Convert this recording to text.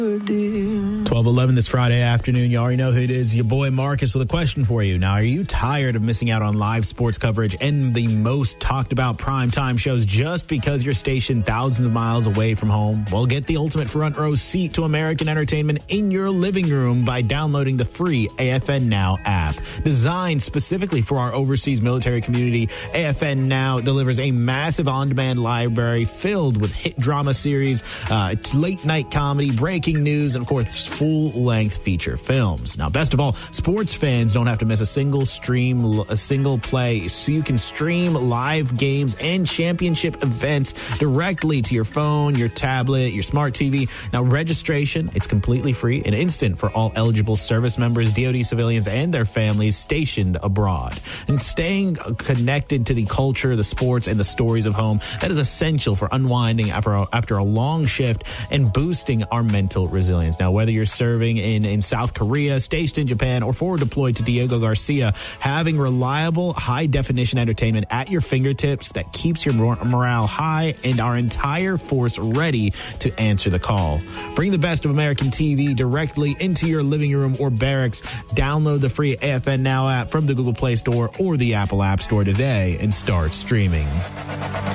12:11 this Friday afternoon. You already know who it is. Your boy Marcus with a question for you. Now, are you tired of missing out on live sports coverage and the most talked about primetime shows just because you're stationed thousands of miles away from home? Well, get the ultimate front row seat to American entertainment in your living room by downloading the free AFN Now app. Designed specifically for our overseas military community, AFN Now delivers a massive on-demand library filled with hit drama series, late-night comedy, breaking news, and of course, full-length feature films. Now, best of all, sports fans don't have to miss a single play, so you can stream live games and championship events directly to your phone, your tablet, your smart TV. Now, registration, it's completely free and instant for all eligible service members, DoD civilians, and their families stationed abroad. And staying connected to the culture, the sports, and the stories of home, that is essential for unwinding after a long shift and boosting our mental resilience. Now, whether you're serving in South Korea, stationed in Japan, or forward deployed to Diego Garcia, having reliable, high-definition entertainment at your fingertips that keeps your morale high and our entire force ready to answer the call. Bring the best of American TV directly into your living room or barracks. Download the free AFN Now app from the Google Play Store or the Apple App Store today and start streaming.